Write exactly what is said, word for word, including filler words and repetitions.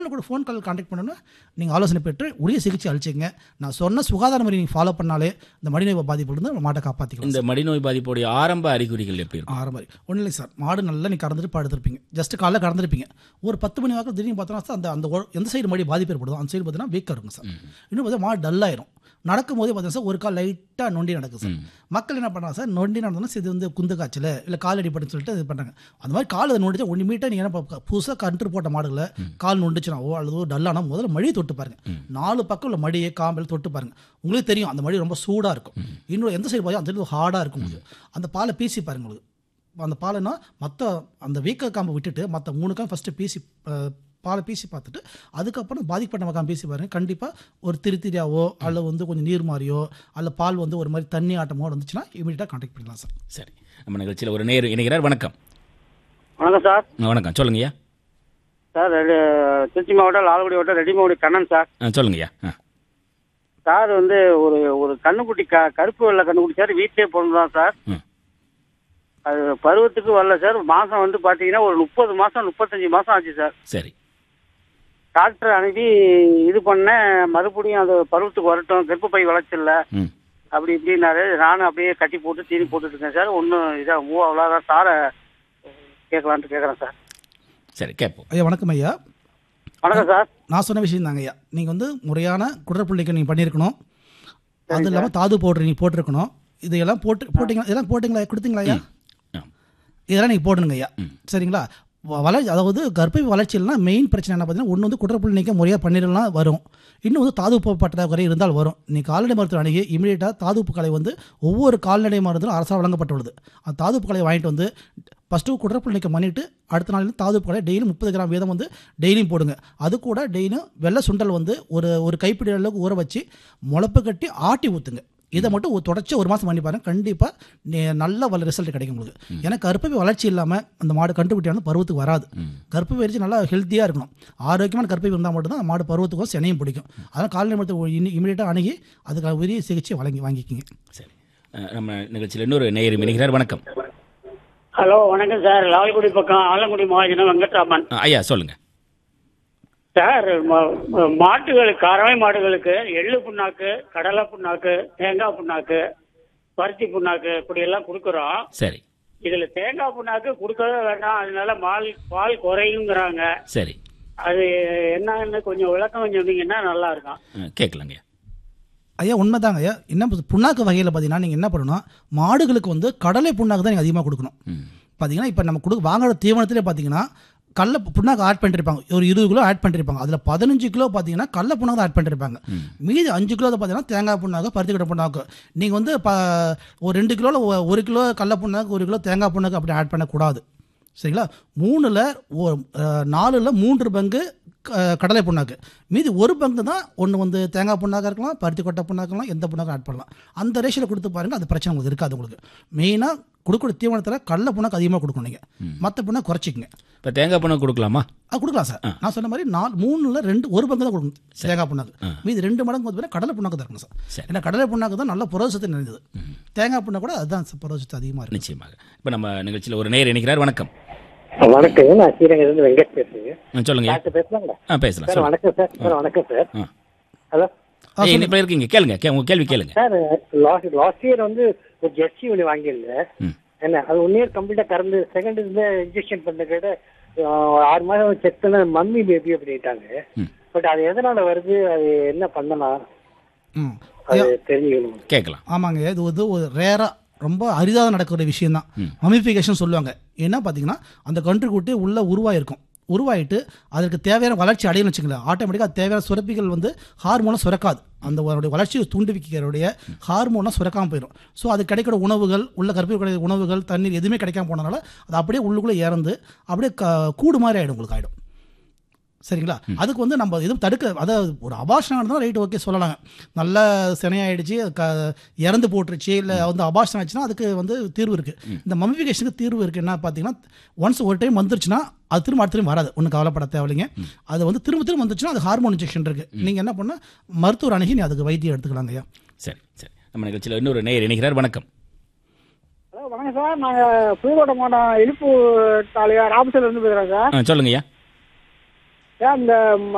கூட phone call contact பண்ணணும்னா நீங்கள் ஆலோசனை பெற்று உரிய சிகிச்சை அளிச்சிங்க. நான் சொன்ன சுகாதார முறை நீங்கள் ஃபாலோ பண்ணாலே இந்த மடிநோய் பாதிப்புலேருந்து மாட்டை காப்பாற்றிக்கலாம். இந்த மடிநோய் பாதிப்புடைய ஆரம்ப அறிகுறிகள் எப்படி இருக்கும்? ஆரம்ப ஒன்றும் இல்லை சார், மாடு நல்லா நீ கறந்துட்டு படுத்திருப்பீங்க, ஜஸ்ட் காலைல கறந்துருப்பீங்க, ஒரு பத்து மணி வாக்கில் திடீர்னு பார்த்தோன்னா அந்த அந்த ஒ- எந்த சைடு மடி பாதிப்பு ஏற்படுதோ அந்த சைடு பார்த்தீங்கன்னா வீக்காக இருக்கும் சார். இன்னும் பார்த்தா மாடு டல்லாயிரும். நடக்கும் போதே பார்த்தீங்கன்னா சார் ஒரு கால் லைட்டாக நொண்டி நடக்கும் சார். மக்கள் என்ன பண்ணுறாங்க சார், நொண்டி நடந்தோன்னா இது வந்து குந்து காய்ச்சல் இல்லை கால் அடிப்பட்டுன்னு சொல்லிட்டு இது பண்ணுறாங்க. அந்த மாதிரி கால் அதை நொண்டிச்சா ஒன்று மீட்டாக நீங்கள் என்ன புதுசாக கன்று போட்ட மாடுகளை கால் நொண்டிச்சுனாவோ அல்லது டல்லானா முதல்ல மடியை தொட்டு பாருங்க. நாலு பக்கம் உள்ள மடியை காம்பல் தொட்டு பாருங்க, உங்களுக்கு தெரியும் அந்த மடி ரொம்ப சூடாக இருக்கும். இன்னும் எந்த சைடு பார்த்தா அந்த சைடு ஹார்டாக இருக்கும். உங்களுக்கு அந்த பாலை பீசி பாருங்க. உங்களுக்கு அந்த பாலைனா மற்ற அந்த வீக்க காம்பை விட்டுட்டு மற்ற மூணு காம்பு ஃபஸ்ட்டு பீசி பாலை பீசி பார்த்துட்டு அதுக்கப்புறம் பாதிக்கப்பட்ட மக்காம் பீசி பாருங்க. கண்டிப்பாக ஒரு திருத்திரியாவோ அல்லது வந்து கொஞ்சம் நீர் மாதிரியோ அல்ல பால் வந்து ஒரு மாதிரி தண்ணி ஆட்டமோ வந்துச்சுன்னா இமீடியட்டாக கான்டாக்ட் பண்ணிக்கலாம் சார். சரி, நம்ம நிகழ்ச்சியில் ஒரு நேர் இணைகிறார். வணக்கம். வணக்கம் சார். வணக்கம், சொல்லுங்கய்யா. சார் ரெ- திருச்சி மாவட்டம் லால்குடி வட்டம் ரெட்டிமோடி கண்ணன் சார். ஆ, சொல்லுங்கய்யா. ஆ சார் வந்து ஒரு ஒரு கண்ணுக்குட்டி க கருப்பு வெள்ளை கண்ணுக்குட்டி சார், வீட்டிலே பிறந்ததான் சார். ம். அது பருவத்துக்கு வரல சார். மாதம் வந்து பார்த்தீங்கன்னா ஒரு முப்பது மாதம் முப்பத்தஞ்சு மாதம் ஆச்சு சார். சரி. டாக்டர் அனுப்பி இது பண்ணேன், மறுபடியும் அது பருவத்துக்கு வரட்டும், கர்ப்பப்பை வளர்ச்சில்ல ம் அப்படி இப்படின்னாரு. நானும் அப்படியே கட்டி போட்டு தீனி போட்டுட்டு இருக்கேன் சார். ஒன்றும் இதாக மூவ் அவ்வளோதான் சாரை கேட்கலான்ட்டு கேட்குறேன் சார். சரி, கேட்போம். ஐயா வணக்கம் ஐயா. வணக்கம் சார். நான் சொன்ன விஷயம் தாங்க ஐயா. நீங்கள் வந்து முறையான குடற்புள்ளிக்கு நீங்கள் பண்ணியிருக்கணும். அது இல்லாமல் தாது பவுடர் நீங்கள் போட்டிருக்கணும். இதையெல்லாம் போட்டு போட்டிங்களா இதெல்லாம் போட்டிங்களா கொடுத்தீங்களா ஐயா? ஆ இதெல்லாம் நீங்கள் போடணுங்க ஐயா. சரிங்களா? வ- வளர்ச்சி அதாவது கர்ப்பை வளர்ச்சியில்னா மெயின் பிரச்சனை என்ன பார்த்தீங்கன்னா, ஒன்று வந்து குடற்புள்ளி நீக்க முறையாக பண்ணிடலாம் வரும். இன்னும் வந்து தாதுப்பு பற்றாக்குறை இருந்தால் வரும். நீ கால்நடை மருத்துவ அணுகி இமீடியட்டாக தாதுப்பு கலை வந்து ஒவ்வொரு கால்நடை மருந்தும் அரசால் வழங்கப்பட்டுள்ளது. அந்த தாதுப்பு கலையை வாங்கிட்டு வந்து ஃபஸ்ட்டு குடற்புள்ளி நீக்கம் பண்ணிவிட்டு அடுத்த நாள் தாதுப்பு கலை டெய்லி முப்பது கிராம் வீதம் வந்து டெய்லியும் போடுங்க. அது கூட டெய்லியும் வெள்ளை சுண்டல் வந்து ஒரு ஒரு கைப்பிடி அளவுக்கு ஊற வச்சு முளப்பு கட்டி ஆட்டி ஊற்றுங்க. இதை மட்டும் ஒரு தொடர்ச்சி ஒரு மாதம் பண்ணி பாருங்க, கண்டிப்பாக நல்ல வள ரிசல்ட் கிடைக்கும் உங்களுக்கு. ஏன்னா கர்ப்பப்பை வளர்ச்சி இல்லாமல் அந்த மாடு கண்டுபிடியான பருவத்துக்கு வராது. கர்ப்பப்பை வளர்ச்சி நல்லா ஹெல்த்தியாக இருக்கணும். ஆரோக்கியமான கர்ப்பப்பை இருந்தால் மட்டும்தான் மாடு பருவத்துக்கும் செனையும் பிடிக்கும். அதனால் கால்நடை மருத்துவ இமீடியட்டாக அணுகி அதுக்கு உரிய சிகிச்சை வழங்கி வாங்கிக்கிங்க. சரி, அஹ், நம்ம நிகழ்ச்சியில் இன்னொரு நேயர் இணைகிறார். வணக்கம். ஹலோ வணக்கம் சார். லால்குடி பக்கம் ஆலங்குடி மாவட்டம் வெங்கட்ராமன் ஆ, ஐயா சொல்லுங்க. சார். ம- ம- மாட்டுகளுக்கு கறவை மாடுகளுக்கு எள்ளு புண்ணாக்கு, கடலை புண்ணாக்கு, தேங்காய் புண்ணாக்கு, பருத்தி புண்ணாக்கு இப்படி எல்லாம் கொடுக்குறோம். சரி இதுல தேங்காய் புண்ணாக்கு கொடுக்கவே வேண்டாம், அதனால மால் பால் குறையுங்கிறாங்க. சரி, அது என்னன்னு கொஞ்சம் விளக்கம் சொன்னீங்கன்னா நல்லா இருக்கும். அஹ், கேட்கலாங்கய்யா. ஐயா உண்மைதாங்க ஐயா. என்ன புண்ணாக்கு வகையில் பார்த்தீங்கன்னா நீங்கள் என்ன பண்ணணும், மாடுகளுக்கு வந்து கடலை புண்ணாக்கு தான் நீங்கள் அதிகமாக கொடுக்கணும். ம் பார்த்தீங்கன்னா இப்போ நம்ம கொடு வாங்குற தீவனத்திலே பார்த்தீங்கன்னா கடல புண்ணாக்கு ஆட் பண்ணிருப்பாங்க. ஒரு இருபது கிலோ ஆட் பண்ணிருப்பாங்க. அதில் பதினஞ்சு கிலோ பார்த்தீங்கன்னா கடல புண்ணாக்கு தான் ஆட் பண்ணிருப்பாங்க. மீதி அஞ்சு கிலோ பார்த்தீங்கன்னா தேங்காய் புண்ணாக்கு, பருத்தி கடை புண்ணாக்கு. நீங்கள் வந்து ப ஒரு ரெண்டு கிலோவில் ஒரு கிலோ கடல புண்ணாக்கு, ஒரு கிலோ தேங்காய் புண்ணாக்கு அப்படி ஆட் பண்ணக்கூடாது. சரிங்களா? மூணில் நாலில் மூன்று பங்கு க- கடலை புண்ணாக்கு, மீதி ஒரு பங்கு தான் ஒன்று வந்து தேங்காய் புண்ணாக்க இருக்கலாம், பருத்தி கொட்டை புண்ணாக்கலாம், எந்த புண்ணாக்கும் ஆட் பண்ணலாம். அந்த ரேஷியோவில் கொடுத்து பாருங்கள், அது பிரச்சனை உங்களுக்கு இருக்காது. உங்களுக்கு மெயினாக கொடுக்குற தீவனத்தில் கடல புண்ணாக்கு அதிகமாக கொடுக்கணும். நீங்கள் மற்ற புண்ணாக்கு குறைச்சிக்கங்க. இப்போ தேங்காய் பணம் கொடுக்கலாமா? அது கொடுக்கலாம் சார். நான் சொன்ன மாதிரி நாலு மூணில் ரெண்டு ஒரு பங்கு தான் கொடுக்கணும் தேங்காய் புண்ணாக்கு. மீதி ரெண்டு மடங்கு வந்து கடலை புண்ணாக்கு தான் இருக்கணும் சார். சரி. ஏன்னா கடலை புண்ணாக்கு தான் நல்ல புரதசத்து நிறைந்தது. தேங்காய் புண்ணாக்கு கூட அதுதான் புரதசத்து அதிகமாக இருக்கு. நிச்சயமாக. இப்போ நம்ம நிகழ்ச்சியில் ஒரு நேயர் இணைகிறார். வணக்கம். வணக்கம். நான் ஸ்ரீரங்கிலிருந்து வெங்கட் பேசுறேங்க. ஆ, சொல்லுங்க. டாக்டர் பேசலாங்களா? ஆ, பேசலாம். சார் சொல்லுங்க. வணக்கம் சார். சார் வணக்கம் சார். ஆ. ஹலோ ஏய், என்ன இப்ப இருக்கீங்க? கேளுங்க, கே- உங்க கேள்வி கேளுங்க. சார். லாஸ்ட் லாஸ்ட் இயர் வந்து ஒரு ஜெர்சி ஒன்று வாங்கியிருந்தேன். ம் என்ன அது ஒன் இயர் கம்ப்ளீட்டா கறந்து செகண்ட் இருந்து இன்ஜெக்ஷன் பண்ண கேட்ட ஆறு மாதம் செக் பண்ண மம்மி பேபி அப்படின்ட்டாங்க. ம் பட் அது எதனால வருது, அது என்ன பண்ணலாம், ம் அது தெரிஞ்சுக்கணும். கேட்கலாம். ஆமாங்க. இது வந்து ஒரு ரேராக ரொம்ப அரிதாக நடக்கிற விஷயம் தான் மமிஃபிகேஷன் சொல்லுவாங்க. என்ன பார்த்தீங்கன்னா அந்த கன்றுக்குட்டி உள்ளே உருவாயிருக்கும். உருவாயிட்டு அதற்கு தேவையான வளர்ச்சி அடையணும்னு வச்சுங்களேன், ஆட்டோமேட்டிக்காக அது தேவையான சுரப்பிகள் வந்து ஹார்மோனாக சுரக்காது. அந்த அதனுடைய வளர்ச்சியை தூண்டுவிக்கிறவுடைய ஹார்மோனாக சுரக்காமல் போயிடும். ஸோ அது கிடைக்கிற உணவுகள் உள்ள கர்ப்பிணி கிடைக்கிற உணவுகள் தண்ணீர் எதுவுமே கிடைக்காம போனனால அது அப்படியே உள்ளுக்குள்ளே இறந்து அப்படியே க கூடு மாதிரி ஆகிடும், உங்களுக்கு ஆகிடும். சரிங்களா? அதுக்கு வந்து நம்ம எதுவும் தடுக்க, அதாவது ஒரு அபாஷனம் இருந்தால் ரைட் ஓகே சொல்லலாங்க. நல்ல சினையாயிடுச்சு, க இறந்து போட்டுருச்சு, இல்லை வந்து அபாஷனம் ஆச்சுன்னா அதுக்கு வந்து தீர்வு இருக்குது. இந்த மமிஃபிகேஷனுக்கு தீர்வு இருக்குது. என்ன பார்த்தீங்கன்னா, ஒன்ஸ் ஒரு டைம் வந்துருச்சுன்னா அது திரும்ப அடுத்த டைம் வராது. ஒன்றும் கவலைப்பட தேவையில்லைங்க. அது வந்து திரும்ப திரும்ப வந்துச்சுன்னா அது ஹார்மோன் இன்ஜெக்ஷன் இருக்குது. நீங்கள் என்ன பண்ணால் மருத்துவர் அணுகி நீ அதுக்கு வைத்தியம் எடுத்துக்கலாங்க ஐயா. சரி சரி, நம்ம நிகழ்ச்சியில் இன்னொரு நேயர் இணைகிறார். வணக்கம். ஹலோ வணக்கம் சார். நாங்கள் புதுக்கோட்டை மாவட்டம் இழுப்பு தாலுகா ராமசூர்லேருந்து பேசுகிறோம் சார். ஆ, சொல்லுங்கய்யா. சார் இந்த